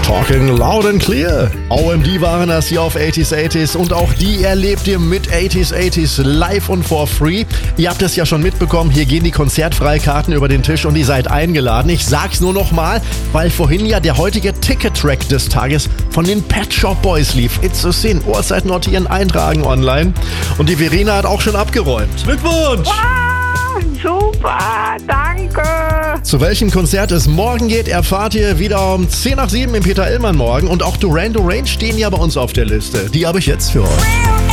Talking loud and clear. OMD waren das hier auf 80s und auch die erlebt ihr mit 80s live und for free. Ihr habt es ja schon mitbekommen, hier gehen die Konzertfreikarten über den Tisch und ihr seid eingeladen. Ich sag's nur noch mal, weil vorhin ja der heutige Ticket-Track des Tages von den Pet Shop Boys lief. It's a Sin. Uhrzeit notieren, eintragen online. Und die Verena hat auch schon abgeräumt. Glückwunsch! Wow, super, danke. Zu welchem Konzert es morgen geht, erfahrt ihr wieder um 6:50 im Peter Illmann morgen. Und auch Duran Duran stehen ja bei uns auf der Liste. Die habe ich jetzt für euch.